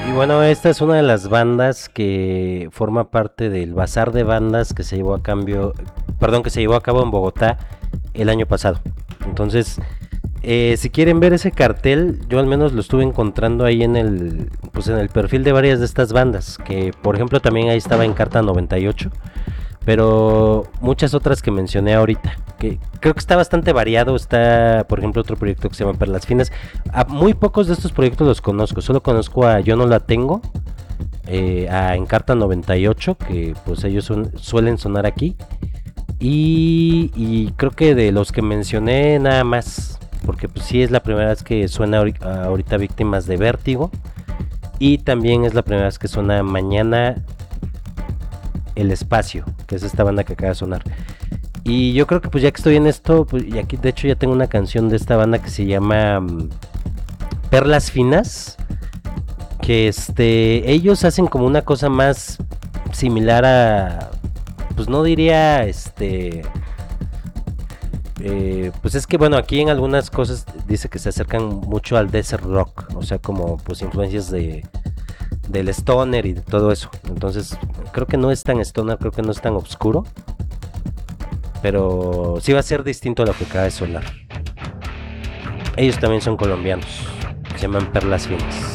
Y bueno, esta es una de las bandas que forma parte del bazar de bandas que se llevó a que se llevó a cabo en Bogotá el año pasado. Entonces, si quieren ver ese cartel, yo al menos lo estuve encontrando ahí pues en el perfil de varias de estas bandas, que por ejemplo también ahí estaba Encarta 98, pero muchas otras que mencioné ahorita, que creo que está bastante variado. Está, por ejemplo, otro proyecto que se llama Perlas Finas. A muy pocos de estos proyectos los conozco, solo conozco a Yo No La Tengo, a Encarta 98, que pues ellos suelen sonar aquí, y creo que de los que mencioné nada más, porque pues sí es la primera vez que suena ahorita Víctimas de Vértigo, y también es la primera vez que suena Mañana el Espacio, que es esta banda que acaba de sonar. Y yo creo que pues ya que estoy en esto, pues, y aquí de hecho ya tengo una canción de esta banda que se llama Perlas Finas, que ellos hacen como una cosa más similar a, pues no diría pues es que bueno, aquí en algunas cosas dice que se acercan mucho al desert rock, o sea, como pues influencias del stoner y de todo eso. Entonces creo que no es tan stoner, creo que no es tan oscuro, pero sí va a ser distinto a lo que acaba de sonar. Ellos también son colombianos, se llaman Perlas Finas.